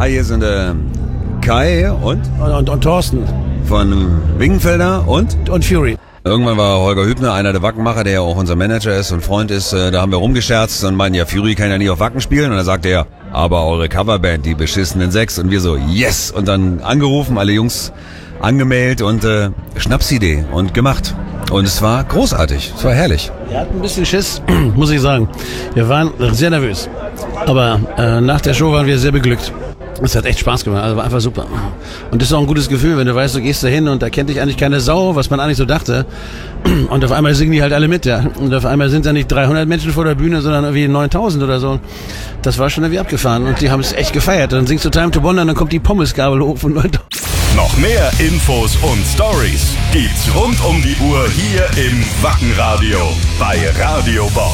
Hi, hier sind Kai und Thorsten. Von Wingenfelder und Fury. Irgendwann war Holger Hübner, einer der Wackenmacher, der ja auch unser Manager ist und Freund ist, da haben wir rumgescherzt und meinten, ja, Fury kann ja nicht auf Wacken spielen. Und dann sagte er, aber eure Coverband, die beschissenen 6. Und wir so, yes! Und dann angerufen, alle Jungs angemeldet und Schnapsidee und gemacht. Und es war großartig, es war herrlich. Wir hatten ein bisschen Schiss, muss ich sagen. Wir waren sehr nervös. Aber nach der Show waren wir sehr beglückt. Es hat echt Spaß gemacht, also war einfach super. Und das ist auch ein gutes Gefühl, wenn du weißt, du gehst da hin und da kennt dich eigentlich keine Sau, was man eigentlich so dachte. Und auf einmal singen die halt alle mit, ja. Und auf einmal sind da nicht 300 Menschen vor der Bühne, sondern irgendwie 9000 oder so. Das war schon irgendwie abgefahren und die haben es echt gefeiert. Dann singst du Time to Wonder und dann kommt die Pommesgabel hoch von 9000. Noch mehr Infos und Stories gibt's rund um die Uhr hier im Wackenradio bei Radio Bob.